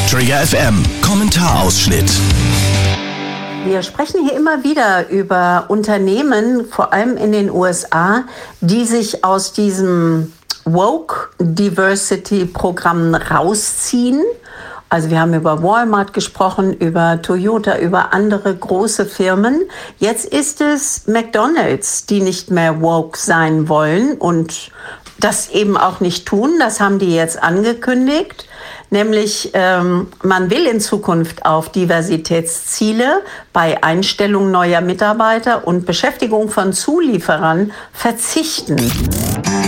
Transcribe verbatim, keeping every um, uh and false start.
Trigger F M Kommentarausschnitt. Wir sprechen hier immer wieder über Unternehmen, vor allem in den U S A, die sich aus diesem Woke-Diversity-Programm rausziehen. Also wir haben über Walmart gesprochen, über Toyota, über andere große Firmen. Jetzt ist es McDonald's, die nicht mehr woke sein wollen und das eben auch nicht tun. Das haben die jetzt angekündigt. Nämlich, ähm, man will in Zukunft auf Diversitätsziele bei Einstellung neuer Mitarbeiter und Beschäftigung von Zulieferern verzichten.